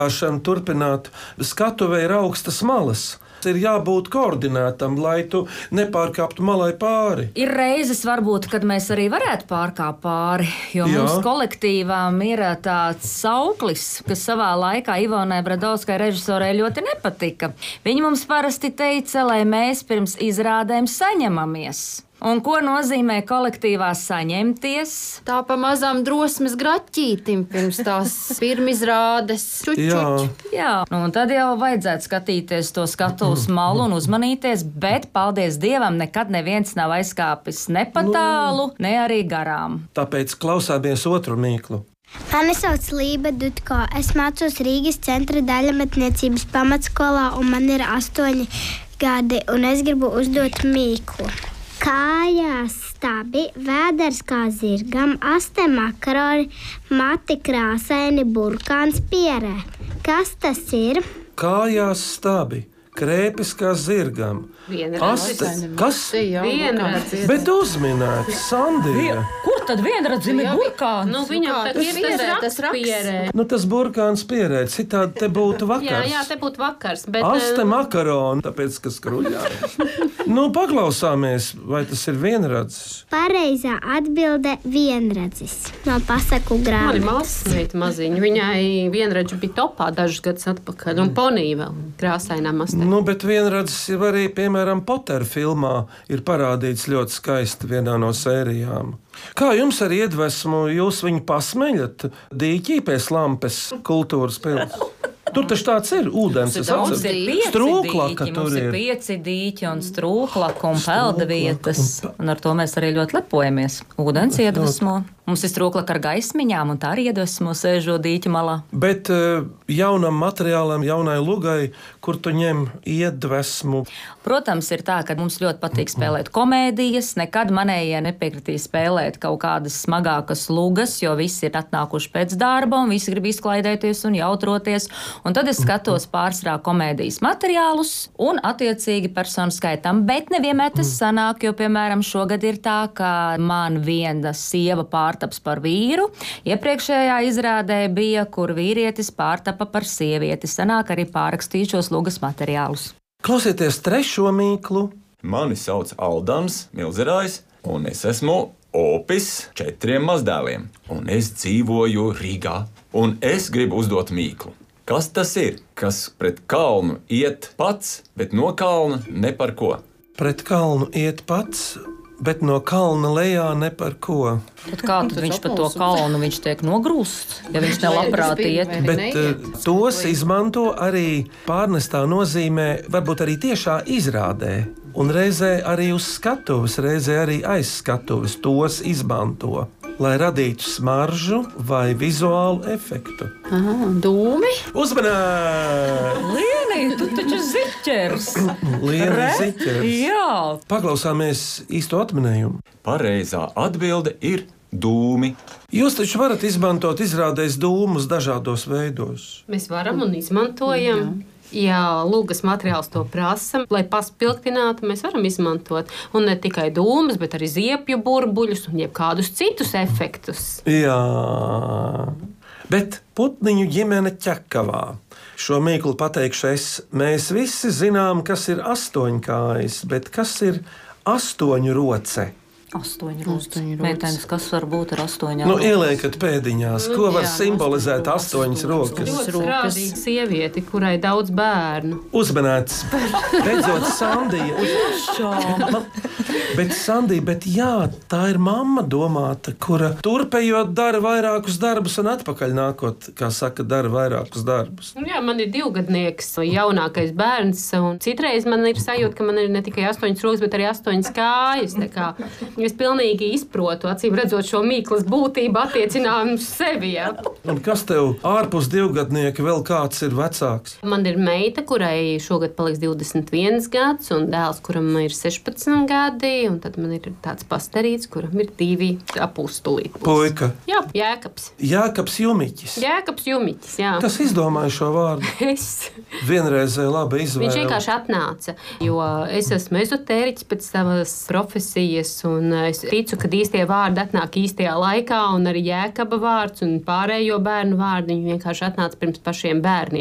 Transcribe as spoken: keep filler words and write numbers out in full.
Turpināt, skatuve ir augstas malas. Ir jābūt koordinētam, lai tu nepārkāptu malai pāri. Ir reizes, varbūt, kad mēs arī varētu pārkāpt pāri, jo Jā. mums kolektīvām ir tāds sauklis, kas savā laikā Ivonai Bradovskai režisorei ļoti nepatika. Viņa mums parasti teica, lai mēs pirms izrādēm saņemamies. Un ko nozīmē kolektīvā saņemties? Tā pa mazām drosmes graķītim pirms tās pirmizrādes. Čuč, čuč. Jā, nu, un tad jau vajadzētu skatīties to skatuves malu un uzmanīties, bet, paldies Dievam, nekad neviens nav aizkāpis ne pa tālu, ne arī garām. Tāpēc klausāmies otru mīklu. Mani sauc Lība Dutko. Es mācos Rīgas centra daļametniecības pamatskolā, un man ir astoņi gadi, un es gribu uzdot mīklu. Kājās stabi, vēders kā zirgam, aste makaroni, mati krāsaini, burkāns pierē. Kas tas ir? Kājās stabi, krēpis kā zirgam. Aste, kas? Vienradzis. Bet uzminēts, Sandija. Kur tad vienradzim ir burkāns? Nu, viņam tagad ir tas raksts. Nu, tas burkāns pierē, citādi te būtu vakars. Jā, jā, te būtu vakars. Bet, Aste makaroni, tāpēc, ka skruļā. Nu, paklausāmies, vai tas ir vienradzis. Pareizā atbilde vienradzis. No pasaku grāmatas. Mani māsasmeita maziņa. Viņai vienradži bija topā dažus gadus atpakaļ. Un ponija vēl krāsainā mastē. Nu, bet vienradzis ir arī, piemēram, Potter filmā ir parādīts ļoti skaisti vienā no sērijām. Kā jums ar iedvesmu, jūs viņu pasmeļat dīķī pēc Lampes kultūras pils? Tur taču tāds ir ūdens. Es atceru, strūklaka tur ir. Mums ir pieci dīķi un strūklaka un pelda vietas. Un ar to mēs arī ļoti lepojamies. Ūdens iedvesmo. Mums ir strūklaka ar gaismiņām, un tā arī iedvesmo sēžot dīķa malā. Bet jaunam materiālam, jaunai lugai, kur tu ņem iedvesmu? Protams, ir tā, ka mums ļoti patīk spēlēt komēdijas. Nekad manējie nepiekritīs spēlēt kaut kādas smagākas lugas, jo visi ir atnākuši pēc darba, un visi grib izklaidēties un jautroties. Un tad es skatos pārsvarā komēdijas materiālus un attiecīgi personu skaitam. Bet nevienmēr tas sanāk, jo, piemēram, šogad ir tā, ka man viena sieva pārtaps par vīru. Iepriekšējā izrādē bija, kur vīrietis pārtapa par sievieti. Sanāk arī pārakstīšos lugas materiālus. Klausieties trešo mīklu. Mani sauc Aldans Milzerājs, un es esmu opis četriem mazdēliem. Un es dzīvoju Rīgā, un es gribu uzdot mīklu. Kas tas ir, kas pret kalnu iet pats, bet no kalna ne par ko? Pret kalnu iet pats, bet no kalna lejā ne par ko. Bet kā tad viņš pa to kalnu viņš tiek nogrūsts, ja viņš nelabprāt iet? Bet uh, tos izmanto arī pārnestā nozīmē, varbūt arī tiešā izrādē. Un reizē arī uz skatuves, reizē arī aiz skatuves tos izmanto, lai radītu smaržu vai vizuālu efektu. Aha, dūmi? Uzmanīt! Lienī, tu taču ziķers! Lienī ziķers! Jā! Paklausāmies īsto atminējumu. Pareizā atbilde ir dūmi. Jūs taču varat izmantot izrādēs dūmus dažādos veidos. Mēs varam un izmantojam. Ja lūgas materiāls to prasa, lai paspilgtinātu, mēs varam izmantot. Un ne tikai dūmus, bet arī ziepju burbuļus un jebkādus citus efektus. Jā, bet putniņu ģimene ķekavā. Šo mīklu pateikšu es. Mēs visi zinām, kas ir astoņkājs, bet kas ir astoņroce? Astoņi rokas. Meitenes, kas var būt ar astoņām? Nu, ieliekat pēdiņās, ko var jā, simbolizēt astoņas rokas? Ļoti strādīga sievieti, kurai daudz bērnu. Uzmanēts. Beidzot, Sandija. Man, bet Sandija, bet jā, tā ir mamma domāta, kura turpējot dara vairākus darbus un atpakaļ nākot, kā saka, dara vairākus darbus. Jā, man ir divgadnieks, jaunākais bērns, un citreiz man ir sajūta, ka man ir ne tikai astoņas rokas, bet arī astoņas kājas. Tā kā es pilnīgi izprotu, acīm redzot šo mīklas būtību attiecinājumu uz sevi. Ja? Un kas tev ārpus divgadnieka vēl kāds ir vecāks? Man ir meita, kurai šogad paliks divdesmit viens gads, un dēls, kuram ir sešpadsmit gadi, un tad man ir tāds pastarīts, kuram ir divi apustulīti. Puika. Jā, Jēkabs. Jēkabs Jumiķis. Jēkabs Jumiķis, jā. Kas izdomāja šo vārdu? Es. Vienreizē labi izvēle. Viņš vienkārši atnāca, jo es esmu ezotēriķis pēc savas profesijas, un es ticu, ka īstie vārdi atnāk īstajā laikā, un arī Jēkaba vārds un pārējo bērnu vārdi, viņi vienkārši atnāca pirms pašiem bērniem.